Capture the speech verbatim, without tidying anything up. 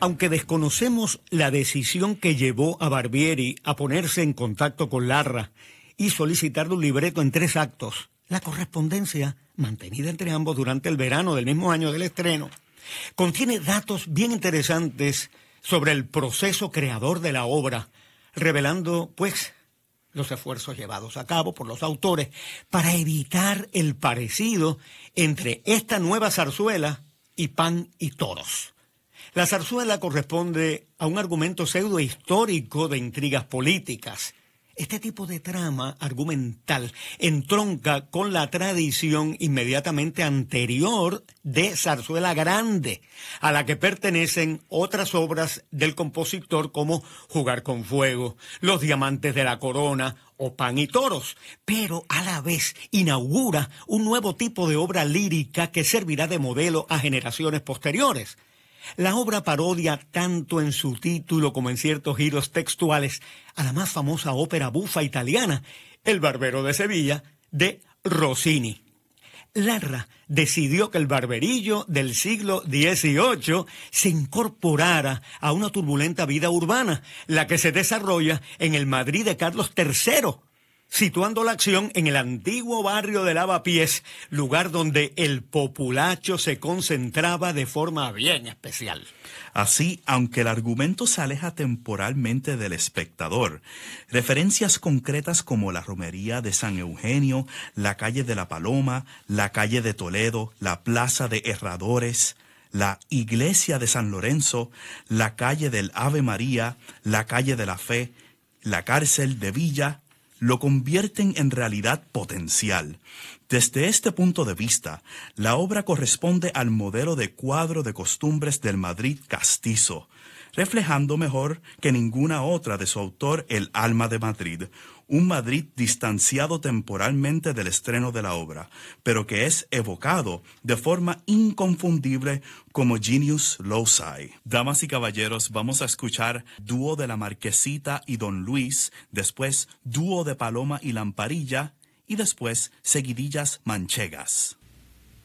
Aunque desconocemos la decisión que llevó a Barbieri a ponerse en contacto con Larra y solicitarle un libreto en tres actos, la correspondencia mantenida entre ambos durante el verano del mismo año del estreno contiene datos bien interesantes sobre el proceso creador de la obra, revelando, pues, los esfuerzos llevados a cabo por los autores para evitar el parecido entre esta nueva zarzuela y Pan y Toros. La zarzuela corresponde a un argumento pseudohistórico de intrigas políticas. Este tipo de trama argumental entronca con la tradición inmediatamente anterior de zarzuela grande, a la que pertenecen otras obras del compositor como Jugar con Fuego, Los Diamantes de la Corona o Pan y Toros, pero a la vez inaugura un nuevo tipo de obra lírica que servirá de modelo a generaciones posteriores. La obra parodia tanto en su título como en ciertos giros textuales a la más famosa ópera bufa italiana, El Barbero de Sevilla, de Rossini. Larra decidió que el barberillo del siglo dieciocho se incorporara a una turbulenta vida urbana, la que se desarrolla en el Madrid de Carlos tercero, situando la acción en el antiguo barrio de Lavapiés, lugar donde el populacho se concentraba de forma bien especial. Así, aunque el argumento se aleja temporalmente del espectador, referencias concretas como la romería de San Eugenio, la calle de la Paloma, la calle de Toledo, la plaza de Herradores, la iglesia de San Lorenzo, la calle del Ave María, la calle de la Fe, la cárcel de Villa, lo convierten en realidad potencial. Desde este punto de vista, la obra corresponde al modelo de cuadro de costumbres del Madrid castizo, reflejando mejor que ninguna otra de su autor el alma de Madrid, un Madrid distanciado temporalmente del estreno de la obra, pero que es evocado de forma inconfundible como Genius Loci. Damas y caballeros, vamos a escuchar Dúo de la Marquesita y Don Luis, después Dúo de Paloma y Lamparilla, y después Seguidillas Manchegas.